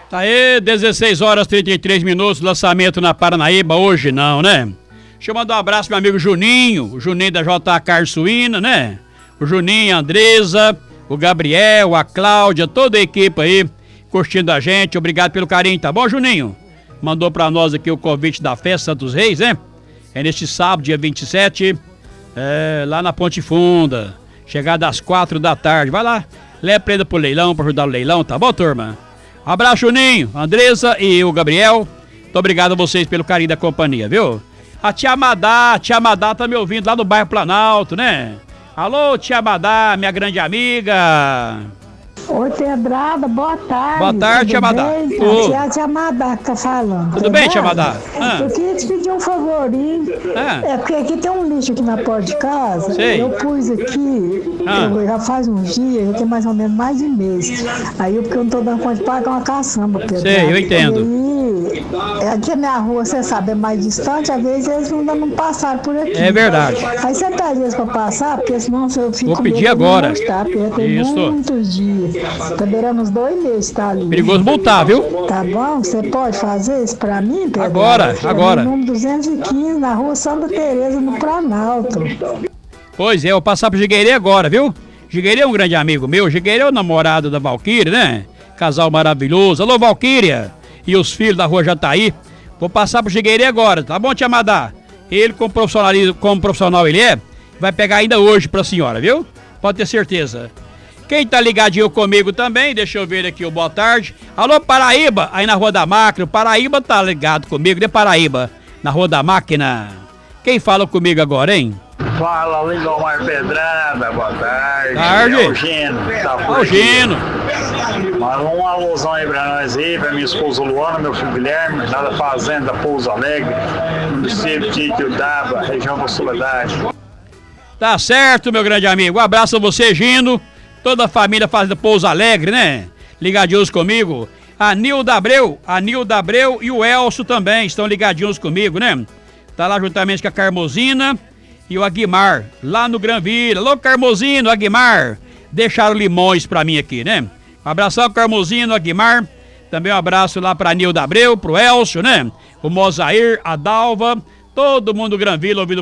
Tá aí, 16 horas e 33 minutos, lançamento na Paranaíba, hoje não, né? Deixa eu mandar um abraço pro meu amigo Juninho, o Juninho da JA Carne Suína, né? O Juninho, a Andresa, o Gabriel, a Cláudia, toda a equipe aí, curtindo a gente, obrigado pelo carinho, tá bom, Juninho? Mandou pra nós aqui o convite da festa dos Reis, né? É neste sábado, dia 27, lá na Ponte Funda, chegada às 4 da tarde, vai lá, leva prenda pro leilão, pra ajudar o leilão, tá bom, turma? Um abraço, Juninho, Andresa e o Gabriel. Muito obrigado a vocês pelo carinho da companhia, viu? A tia Madá tá me ouvindo lá no bairro Planalto, né? Alô, tia Madá, minha grande amiga. Oi, Pedrada, boa tarde. Boa tarde, tia Madá. Aqui é a tia Madá que tá falando. Tudo bem, tia Madá? Eu queria te pedir um favorinho. Porque aqui tem um lixo aqui na porta de casa. Sei. Eu pus aqui, já faz uns dias, já tem mais ou menos mais de mês. Aí porque eu não tô dando conta de pagar uma caçamba, Pedrada. Sei, eu entendo. E aí, aqui a minha rua, você sabe, é mais distante, às vezes eles não passaram por aqui. É verdade. Aí você pede eles pra passar, porque senão eu fico... Vou pedir agora. Porque tem muitos dias. Tá beirando uns 2 meses, tá ali. Perigoso multar, viu? Tá bom? Você pode fazer isso pra mim, Pedro? Agora. No número 215, na rua Santa Teresa, no Planalto. Pois é, eu vou passar pro Jigueirê agora, viu? Jigueirê é um grande amigo meu. Jigueirê é o namorado da Valquíria, né? Casal maravilhoso. Alô, Valquíria! E os filhos da rua Jataí. Vou passar pro Jigueirê agora, tá bom, tia Madá? Ele, como profissional ele é, vai pegar ainda hoje pra senhora, viu? Pode ter certeza. Quem tá ligadinho comigo também, deixa eu ver aqui o boa tarde. Alô, Paraíba, aí na Rua da Máquina. O Paraíba tá ligado comigo, né, Paraíba? Na Rua da Máquina. Quem fala comigo agora, hein? Fala, Lindomar Pedrada, boa tarde. Tarde. É o Gino, tá por Ó, o Gino. Manda um alusão aí pra nós aí, pra minha esposa Luana, meu filho Guilherme, lá da Fazenda Pouso Alegre, município de Itiutaba, região da Soledade. Tá certo, meu grande amigo. Um abraço a você, Gino. Toda a família Fazenda Pouso Alegre, né? Ligadinhos comigo. A Nilda Abreu e o Elcio também estão ligadinhos comigo, né? Tá lá juntamente com a Carmozina e o Aguimar, lá no Granville. Alô, Carmozino, Aguimar. Deixaram limões pra mim aqui, né? Um abração, Carmozino, Aguimar. Também um abraço lá pra Nilda Abreu, pro Elcio, né? O Mozair, a Dalva, todo mundo do Granville ouvindo